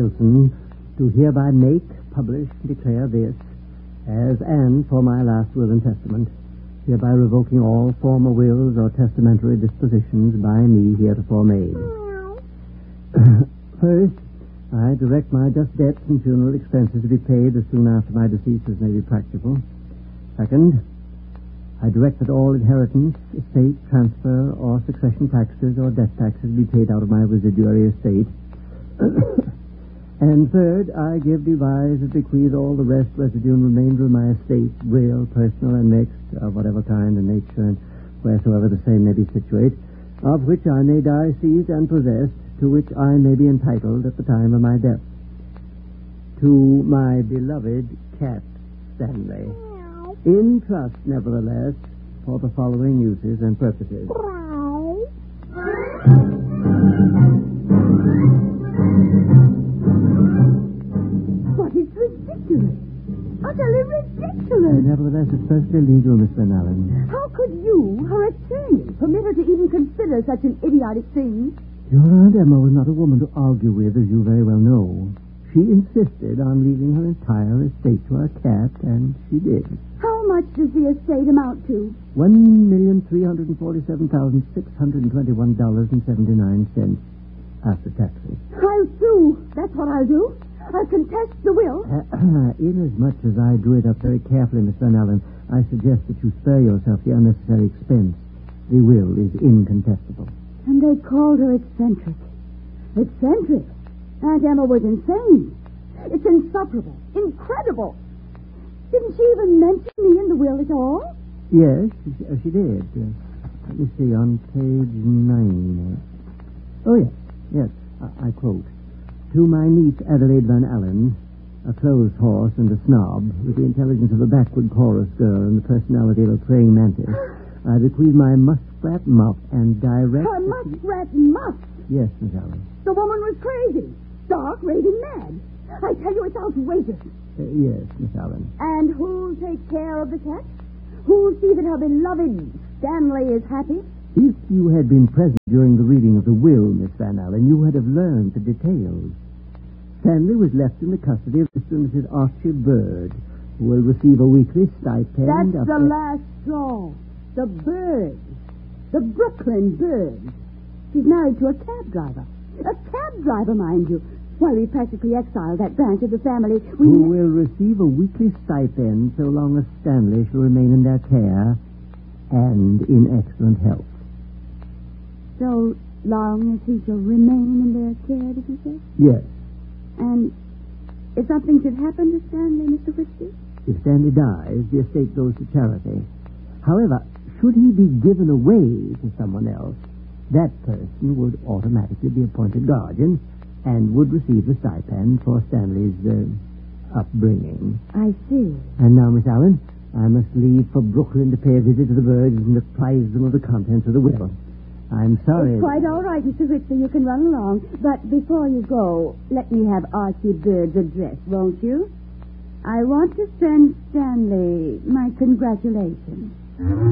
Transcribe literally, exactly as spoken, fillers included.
Wilson, do hereby make, publish, and declare this, as and for my last will and testament, hereby revoking all former wills or testamentary dispositions by me heretofore made. First, I direct my just debts and funeral expenses to be paid as soon after my decease as may be practicable. Second, I direct that all inheritance, estate, transfer, or succession taxes or death taxes be paid out of my residuary estate. And third, I give, devise, and bequeath all the rest, residue, and remainder of my estate, real, personal, and mixed, of whatever kind and nature, and wheresoever the same may be situate, of which I may die seized and possessed, to which I may be entitled at the time of my death. To my beloved cat, Stanley. In trust, nevertheless, for the following uses and purposes. But it's ridiculous. Utterly ridiculous. Uh, nevertheless, it's perfectly legal, Miss Van Allen. How could you, her attorney, permit her to even consider such an idiotic thing? Your Aunt Emma was not a woman to argue with, as you very well know. She insisted on leaving her entire estate to our cat, and she did. How much does the estate amount to? One million three hundred and forty-seven thousand six hundred and twenty-one dollars and seventy-nine cents after taxes. I'll sue. That's what I'll do. I'll contest the will. Uh, inasmuch as I drew it up very carefully, Miss Van Allen, I suggest that you spare yourself the unnecessary expense. The will is incontestable. And they called her eccentric. Eccentric? Aunt Emma was insane. It's insufferable. Incredible. Didn't she even mention me in the will at all? Yes, she, uh, she did. Uh, let me see, on page nine. Oh, yes, yes, I, I quote. To my niece, Adelaide Van Allen, a clothes horse and a snob, with the intelligence of a backward chorus girl and the personality of a praying mantis, I bequeath my muskrat muff and direct... Her muskrat muff? Yes, Miss Allen. The woman was crazy. Stark, raving mad. I tell you, it's outrageous. Uh, yes, Miss Allen. And who'll take care of the cat? Who'll see that her beloved Stanley is happy? If you had been present during the reading of the will, Miss Van Allen, you would have learned the details. Stanley was left in the custody of Mister and Missus Archie Bird, who will receive a weekly stipend. That's of the a... last straw. The Bird. The Brooklyn Bird. She's married to a cab driver. A cab driver, mind you. Why, we practically exiled that branch of the family. We Who will receive a weekly stipend so long as Stanley shall remain in their care and in excellent health. So long as he shall remain in their care, did you say? Yes. And if something should happen to Stanley, Mister Whiskey? If Stanley dies, the estate goes to charity. However, should he be given away to someone else, that person would automatically be appointed guardian and would receive the stipend for Stanley's uh, upbringing. I see. And now, Miss Allen, I must leave for Brooklyn to pay a visit to the Birds and apprise them of the contents of the will. I'm sorry. It's quite all right, Mister Whiskey. You can run along. But before you go, let me have Archie Bird's address, won't you? I want to send Stanley my congratulations.